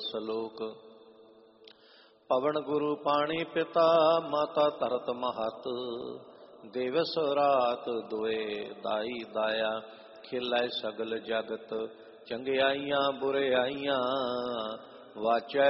ਸਲੋਕ। ਪਵਨ ਗੁਰੂ ਪਾਣੀ ਪਿਤਾ ਮਾਤਾ ਧਰਤ ਮਹਤ, ਦਿਵਸ ਰਾਤ ਦੁਏ ਦਾਈ ਦਾਇਆ, ਖਿਲਾਏ ਸਗਲ ਜਗਤ ਚੰਗਿਆਈਆਂ ਬੁਰਿਆਈਆਂ, ਵਾਚੈ